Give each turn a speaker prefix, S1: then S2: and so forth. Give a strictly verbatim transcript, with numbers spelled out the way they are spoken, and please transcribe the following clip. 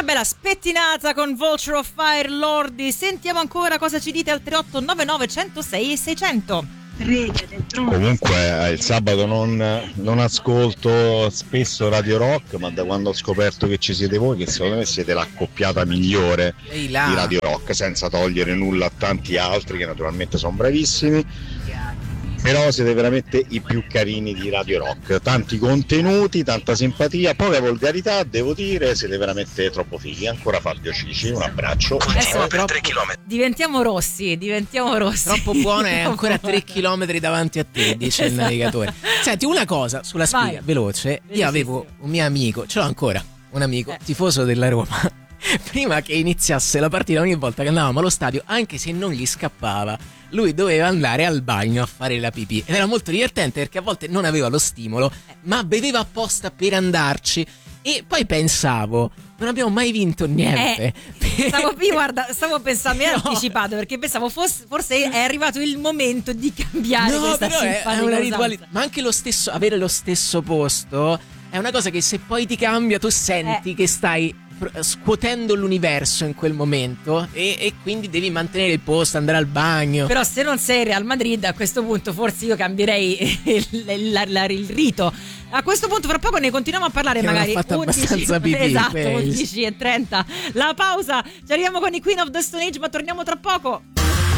S1: bella spettinata con Vulture of Fire Lordi. Sentiamo ancora cosa ci dite al tre otto nove nove uno zero sei sei zero zero.
S2: Comunque il sabato non, non ascolto spesso Radio Rock, ma da quando ho scoperto che ci siete voi, che secondo me siete l'accoppiata migliore di Radio Rock, senza togliere nulla a tanti altri che naturalmente sono bravissimi, però siete veramente i più carini di Radio Rock, tanti contenuti, tanta simpatia, poca volgarità, devo dire, siete veramente troppo fighi. Ancora Fabio Cici, un abbraccio.
S1: Adesso per tre chilometri diventiamo rossi, diventiamo rossi.
S3: Troppo buono, è ancora tre chilometri davanti a te, dice il navigatore. Senti, una cosa sulla sfida, vai, veloce. Io avevo un mio amico, ce l'ho ancora, un amico eh. tifoso della Roma. Prima che iniziasse la partita, ogni volta che andavamo allo stadio, anche se non gli scappava, lui doveva andare al bagno a fare la pipì, ed era molto divertente perché a volte non aveva lo stimolo, ma beveva apposta per andarci. E poi pensavo, non abbiamo mai vinto niente.
S1: Eh, stavo, io guarda, stavo pensando, mi ero no. anticipato perché pensavo fosse, forse è arrivato il momento di cambiare
S3: no,
S1: questa
S3: però è, è una ritualità. Ma anche lo stesso, avere lo stesso posto è una cosa che se poi ti cambia tu senti eh. che stai scuotendo l'universo in quel momento e, e quindi devi mantenere il posto, andare al bagno.
S1: Però se non sei Real Madrid a questo punto forse io cambierei il, il, il, il rito. A questo punto fra poco ne continuiamo a parlare, che magari
S3: fatto undici, abbastanza pipì,
S1: esatto, undici e trenta la pausa, ci arriviamo con i Queen of the Stone Age, ma torniamo tra poco.